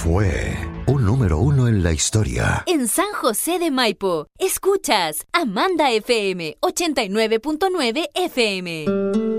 fue un número uno en la historia. En San José de Maipo, escuchas Amanda FM 89.9 FM.